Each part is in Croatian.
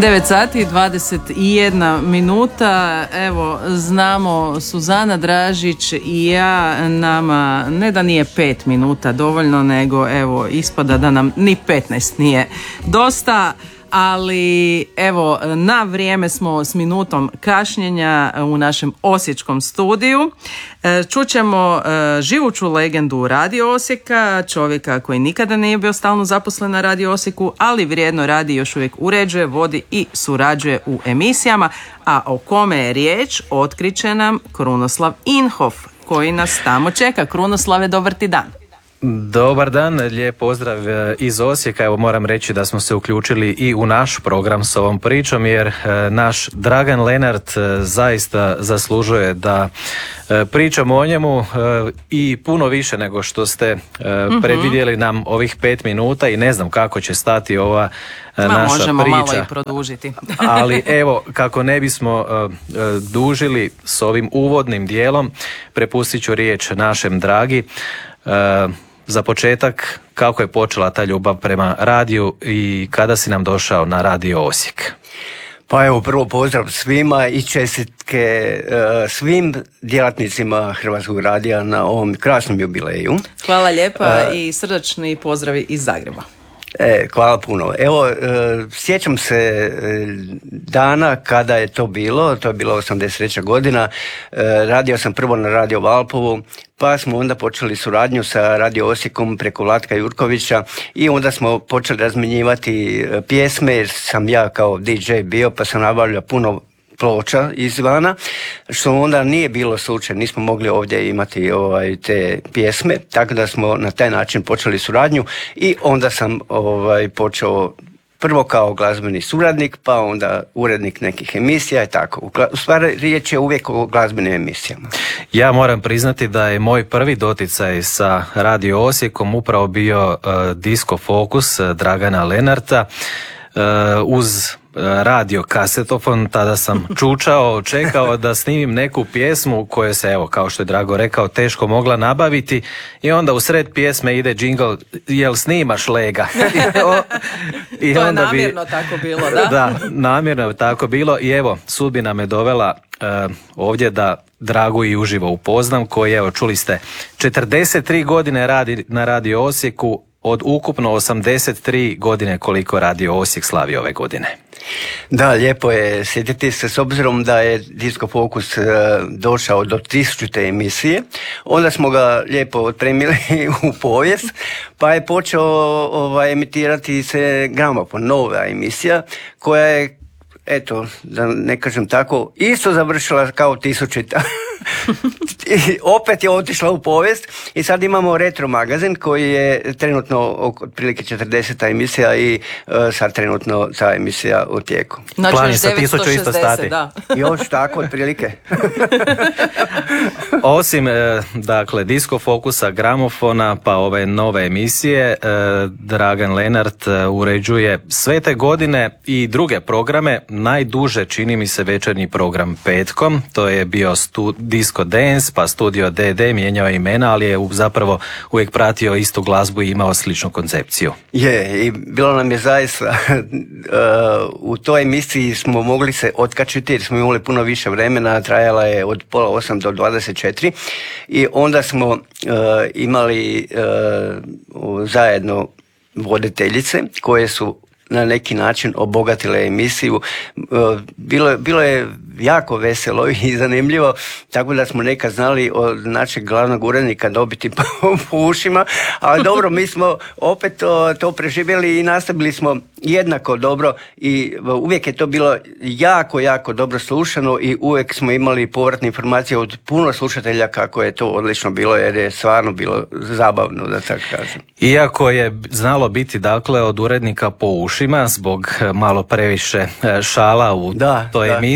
9 sati i 21 minuta. Evo, znamo Suzana Dražić i ja, nama ne da nije 5 minuta dovoljno, nego evo ispada da nam ni 15 nije dosta. Ali evo, na vrijeme smo s minutom kašnjenja u našem osječkom studiju. Čućemo živuću legendu Radio Osijeka, čovjeka koji nikada nije bio stalno zaposlen na Radio Osijeku, ali vrijedno radi, još uvijek uređuje, vodi i surađuje u emisijama. A o kome je riječ, otkriće nam Krunoslav Inhof, koji nas tamo čeka. Krunoslave, dobar ti dan. Dobar dan, lijep pozdrav iz Osijeka. Evo, moram reći da smo se uključili i u naš program s ovom pričom, jer naš Dragan Lenart zaista zaslužuje da pričamo o njemu i puno više nego što ste predvidjeli nam ovih 5 minuta i ne znam kako će stati ova naša možemo priča. Malo i produžiti. Ali evo, kako ne bismo dužili s ovim uvodnim dijelom, prepustit ću riječ našem Dragi. Za početak, kako je počela ta ljubav prema radiju i kada si nam došao na Radio Osijek? Pa evo, prvo pozdrav svima i čestitke svim djelatnicima Hrvatskog radija na ovom krasnom jubileju. Hvala lijepa i srdačni pozdravi iz Zagreba. Hvala puno. Evo, sjećam se dana kada je to bilo 83. godina. Radio sam prvo na Radio Valpovu, pa smo onda počeli suradnju sa Radio Osijekom preko Vlatka Jurkovića i onda smo počeli razmjenjivati pjesme, jer sam ja kao DJ bio, pa sam nabavljao puno ploča izvana, što onda nije bilo slučaj, nismo mogli ovdje imati te pjesme, tako da smo na taj način počeli suradnju i onda sam počeo prvo kao glazbeni suradnik, pa onda urednik nekih emisija i tako. U stvari riječ je uvijek o glazbenim emisijama. Ja moram priznati da je moj prvi doticaj sa Radio Osijekom upravo bio Disco Fokus Dragana Lenarta. Uz radio kasetofon, tada sam čučao, čekao da snimim neku pjesmu koja se, evo, kao što je Drago rekao, teško mogla nabaviti i onda u sred pjesme ide džingl, jel snimaš lega? I to onda je namjerno tako bilo, da? Da, namjerno je tako bilo i evo, sudbina me dovela ovdje da Dragu i uživo upoznam, koji, evo, čuli ste, 43 godine radi na Radio Osijeku, od ukupno 83 godine koliko Radio Osijek slavi ove godine. Da, lijepo je sjetiti se, s obzirom da je Disco Fokus došao do 1000. emisije, onda smo ga lijepo otpremili u povijest, pa je počeo emitirati se Gramofon, nova emisija, koja je, eto, da ne kažem tako, isto završila kao 1000. I opet je otišla u povijest i sad imamo Retro magazin koji je trenutno otprilike 40. emisija i sad trenutno ta emisija u tijeku. Znači Plan je sa 1000 isto stati. Da. Još tako otprilike. Osim dakle Disco Fokusa, Gramofona pa ove nove emisije, Dragan Lenart uređuje sve te godine i druge programe. Najduže čini mi se večernji program petkom, to je bio Disco Dance, pa Studio DD, mijenjao je imena, ali je zapravo uvijek pratio istu glazbu i imao sličnu koncepciju. Je, i bilo nam je zaista, u toj emisiji smo mogli se otkačiti jer smo imali puno više vremena, trajala je od 7:30 do 24 i onda smo imali zajedno voditeljice koje su na neki način obogatile emisiju. Bilo je jako veselo i zanimljivo, tako da smo nekad znali od našeg glavnog urednika dobiti po ušima, ali dobro, mi smo opet to preživjeli i nastavili smo jednako dobro i uvijek je to bilo jako, jako dobro slušano i uvijek smo imali povratne informacije od puno slušatelja kako je to odlično bilo, jer je stvarno bilo zabavno, da tako kažem. Iako je znalo biti, dakle, od urednika po ušima zbog malo previše šala u toj emisiji,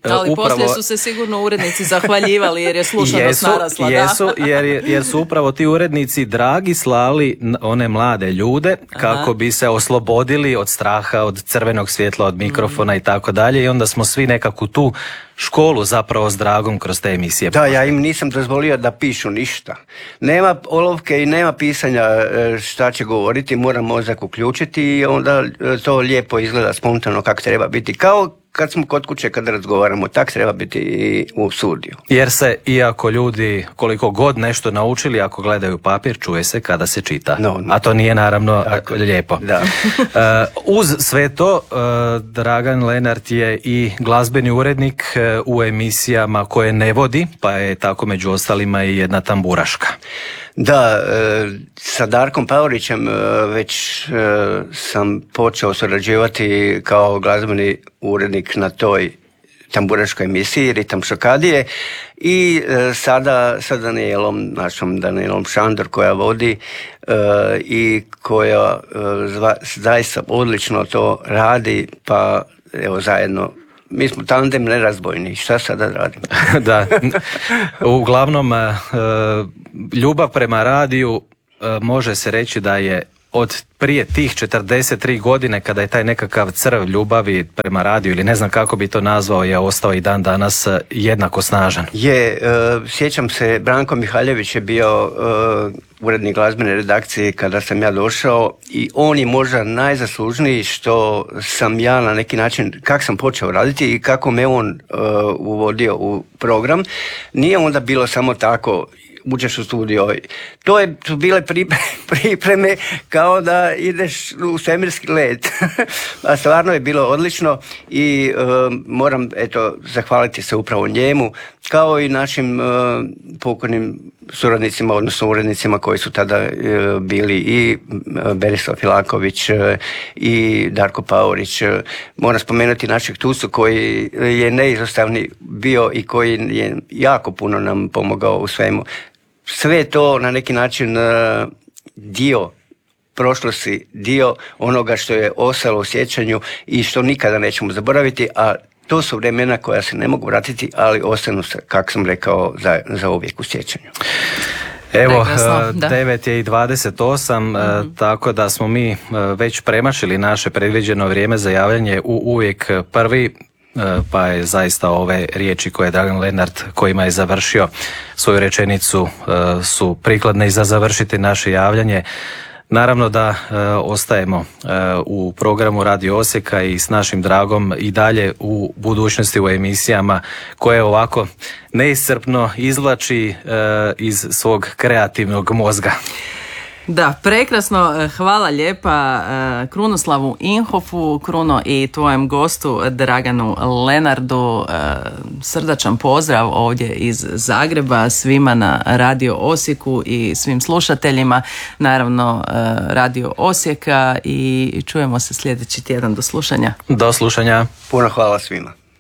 Ali upravo... poslije su se sigurno urednici zahvaljivali jer je slušanost narasla. Jer su upravo ti urednici dragi slali one mlade ljude kako bi se oslobodili od straha, od crvenog svjetla, od mikrofona i tako dalje, i onda smo svi nekako tu školu zapravo s dragom kroz te emisije. Da, ja im nisam dozvolio da pišu ništa. Nema olovke i nema pisanja šta će govoriti, moram mozak uključiti i onda to lijepo izgleda spontano kako treba biti. Kao kad smo kod kuće kad razgovaramo, tak treba biti i u studiju. Jer se, iako ljudi koliko god nešto naučili, ako gledaju papir, čuje se kada se čita. A to nije naravno lijepo. Da. Uz sve to, Dragan Lenart je i glazbeni urednik u emisijama koje ne vodi, pa je tako među ostalima i jedna tamburaška. Da, sa Darkom Pavorićem već sam počeo surađivati kao glazbeni urednik na toj tamburaškoj emisiji Ritam Šokadije i sada sa našom Danielom Šandor koja vodi i koja zaista odlično to radi, pa evo zajedno. Mi smo tandem nerazbojni. Šta sada radimo? Da. Uglavnom, ljubav prema radiju može se reći da je od prije tih 43 godine kada je taj nekakav crv ljubavi prema radiju, ili ne znam kako bi to nazvao, je ostao i dan danas jednako snažan. Sjećam se, Branko Mihaljević je bio urednik glazbene redakcije kada sam ja došao i on je možda najzaslužniji što sam ja na neki način, kako sam počeo raditi i kako me on uvodio u program. Nije onda bilo samo tako uđeš u studio. To su bile pripreme kao da ideš u svemirski let. A stvarno je bilo odlično i moram zahvaliti se upravo njemu, kao i našim pokojnim suradnicima, odnosno urednicima koji su tada bili i Berislav Filaković i Darko Pavorić. Moram spomenuti našeg Tusu koji je neizostavni bio i koji je jako puno nam pomogao u svemu. Sve to na neki način dio prošlosti, dio onoga što je ostalo u sjećanju i što nikada nećemo zaboraviti, a to su vremena koja se ne mogu vratiti, ali ostanu se, kako sam rekao, za uvijek u sjećanju. Evo, 9:28, tako da smo mi već premašili naše predviđeno vrijeme za javljanje u uvijek prvi, pa je zaista ove riječi koje je Dragan Lenart, kojima je završio svoju rečenicu, su prikladne i za završiti naše javljanje. Naravno da ostajemo u programu Radio Osijeka i s našim Dragom i dalje u budućnosti u emisijama koje ovako neiscrpno izvlači iz svog kreativnog mozga. Da, prekrasno, hvala lijepa Krunoslavu Inhofu, Kruno, i tvojem gostu Draganu Lenardu. Srdačan pozdrav ovdje iz Zagreba svima na Radio Osijeku i svim slušateljima, naravno Radio Osijeka, i čujemo se sljedeći tjedan. Do slušanja. Do slušanja. Puno hvala svima.